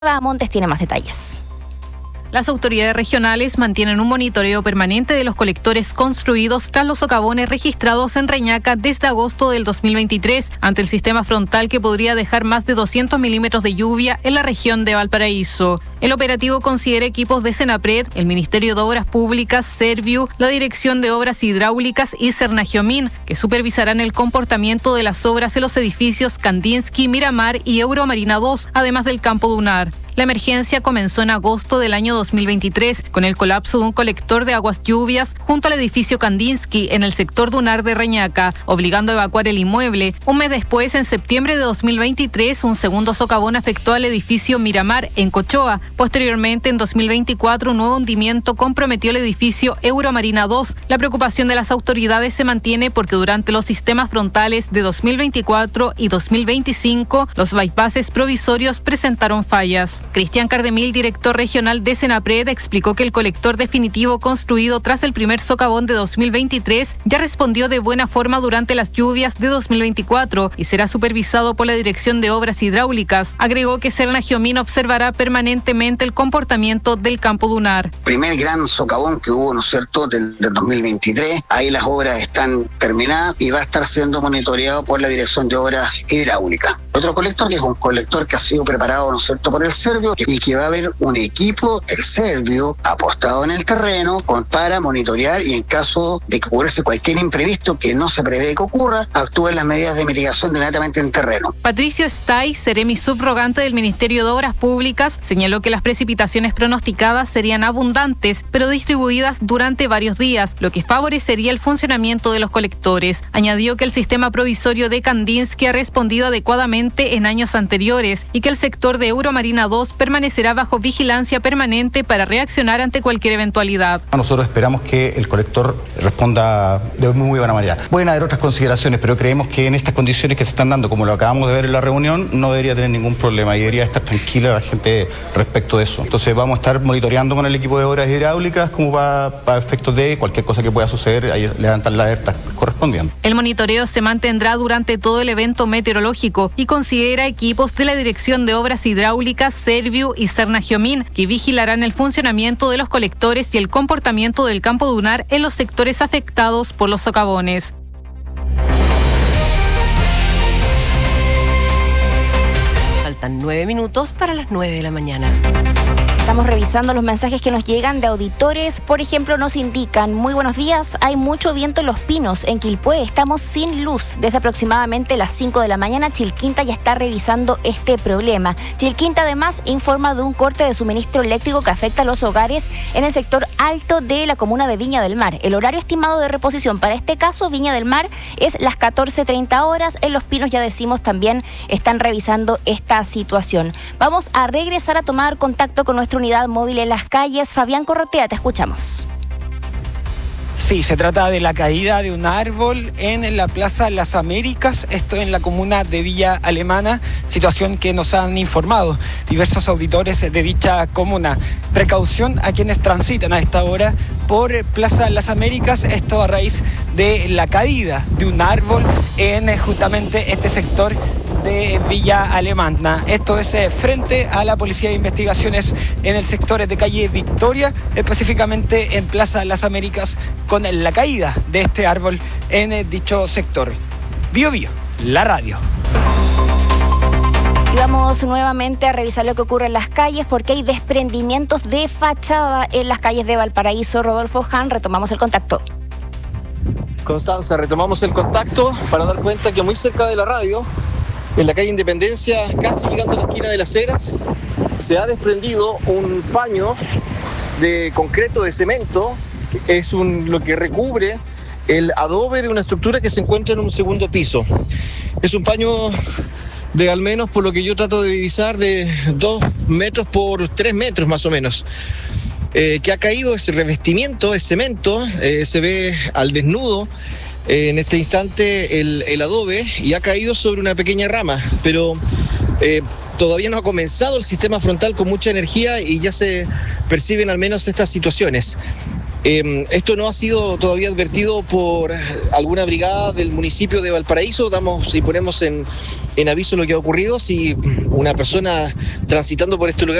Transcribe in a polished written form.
Montes tiene más detalles. Las autoridades regionales mantienen un monitoreo permanente de los colectores construidos tras los socavones registrados en Reñaca desde agosto del 2023 ante el sistema frontal que podría dejar más de 200 milímetros de lluvia en la región de Valparaíso. El operativo considera equipos de Senapred, el Ministerio de Obras Públicas, Serviu, la Dirección de Obras Hidráulicas y Cernagiomín, que supervisarán el comportamiento de las obras en los edificios Kandinsky, Miramar y Euromarina 2, además del Campo Dunar. La emergencia comenzó en agosto del año 2023 con el colapso de un colector de aguas lluvias junto al edificio Kandinsky en el sector dunar de Reñaca, obligando a evacuar el inmueble. Un mes después, en septiembre de 2023, un segundo socavón afectó al edificio Miramar en Cochoa. Posteriormente, en 2024, un nuevo hundimiento comprometió el edificio Euromarina 2. La preocupación de las autoridades se mantiene porque durante los sistemas frontales de 2024 y 2025, los bypasses provisorios presentaron fallas. Cristian Cardemil, director regional de Senapred, explicó que el colector definitivo construido tras el primer socavón de 2023 ya respondió de buena forma durante las lluvias de 2024 y será supervisado por la Dirección de Obras Hidráulicas. Agregó que Cernagiomín observará permanentemente el comportamiento del Campo Dunar. Primer gran socavón que hubo, ¿no es cierto?, del 2023. Ahí las obras están terminadas y va a estar siendo monitoreado por la Dirección de Obras Hidráulicas. Otro colector, que es un colector que ha sido preparado, ¿no es cierto?, por el Serviu, y que va a haber un equipo del Serviu apostado en el terreno para monitorear y en caso de que ocurriese cualquier imprevisto que no se prevé que ocurra, actúen las medidas de mitigación inmediatamente en terreno. Patricio Stay, seremi subrogante del Ministerio de Obras Públicas, señaló que las precipitaciones pronosticadas serían abundantes, pero distribuidas durante varios días, lo que favorecería el funcionamiento de los colectores. Añadió que el sistema provisorio de Kandinsky ha respondido adecuadamente en años anteriores y que el sector de Euromarina 2 permanecerá bajo vigilancia permanente para reaccionar ante cualquier eventualidad. Nosotros esperamos que el colector responda de muy buena manera. Pueden haber otras consideraciones, pero creemos que en estas condiciones que se están dando, como lo acabamos de ver en la reunión, no debería tener ningún problema y debería estar tranquila la gente respecto de eso. Entonces vamos a estar monitoreando con el equipo de obras hidráulicas como para efectos de cualquier cosa que pueda suceder, ahí levantar la alerta correspondiente. El monitoreo se mantendrá durante todo el evento meteorológico y considera equipos de la Dirección de Obras Hidráulicas, Serviu y Cernagiomín, que vigilarán el funcionamiento de los colectores y el comportamiento del Campo Dunar en los sectores afectados por los socavones. Faltan 9 minutos para las 9 de la mañana. Estamos revisando los mensajes que nos llegan de auditores. Por ejemplo, nos indican: muy buenos días, hay mucho viento en Los Pinos, en Quilpué, estamos sin luz. Desde aproximadamente las 5 de la mañana, Chilquinta ya está revisando este problema. Chilquinta además informa de un corte de suministro eléctrico que afecta a los hogares en el sector alto de la comuna de Viña del Mar. El horario estimado de reposición para este caso, Viña del Mar, es las 14:30 horas. En Los Pinos, ya decimos, también están revisando esta situación. Vamos a regresar a tomar contacto con nuestra unidad móvil en las calles. Fabián Corrotea, te escuchamos. Sí, se trata de la caída de un árbol en la Plaza Las Américas, esto en la comuna de Villa Alemana, situación que nos han informado diversos auditores de dicha comuna. Precaución a quienes transitan a esta hora por Plaza Las Américas, esto a raíz de la caída de un árbol en justamente este sector de Villa Alemana. Esto es frente a la Policía de Investigaciones en el sector de calle Victoria, específicamente en Plaza Las Américas, con la caída de este árbol en dicho sector. Bio Bio, la radio. Y vamos nuevamente a revisar lo que ocurre en las calles, porque hay desprendimientos de fachada en las calles de Valparaíso. Rodolfo Han, retomamos el contacto. Constanza, retomamos el contacto para dar cuenta que muy cerca de la radio, en la calle Independencia, casi llegando a la esquina de Las Heras, se ha desprendido un paño de concreto, de cemento, que es lo que recubre el adobe de una estructura que se encuentra en un segundo piso. Es un paño de al menos, por lo que yo trato de divisar, de 2 metros por 3 metros más o menos. Que ha caído ese revestimiento, es cemento, se ve al desnudo en este instante el adobe, y ha caído sobre una pequeña rama, pero todavía no ha comenzado el sistema frontal con mucha energía y ya se perciben al menos estas situaciones. Esto no ha sido todavía advertido por alguna brigada del municipio de Valparaíso. Damos y ponemos en en aviso de lo que ha ocurrido. Si una persona transitando por este lugar